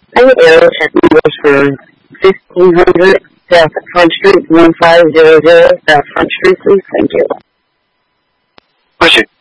I do. Check numbers for 1500 South Front Street, 1500 South Front Street, please. Thank you. Push it.